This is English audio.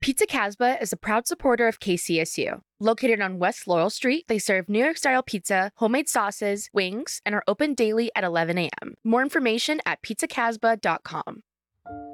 Pizza Casbah is a proud supporter of KCSU. Located on West Laurel Street, they serve New York-style pizza, homemade sauces, wings, and are open daily at 11 a.m. More information at pizzacasbah.com.